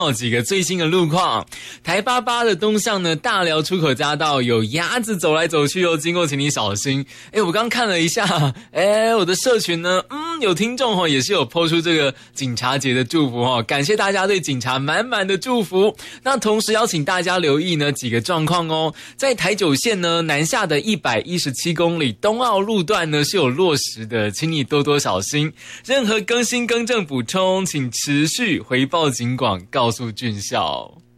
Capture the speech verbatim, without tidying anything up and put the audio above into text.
哦，几个最新的路况，台八八的东向呢，大寮出口匝道有鸭子走来走去哦，经过请你小心。诶，我刚看了一下，诶，我的社群呢，嗯，有听众哦，也是有po出这个警察节的祝福哦，感谢大家对警察满满的祝福。那同时邀请大家留意呢几个状况哦，在台九线呢南下的一百一十七公里东澳路段呢是有落实的，请你多多小心。任何更新更正补充，请持续回报警广告。告诉军校。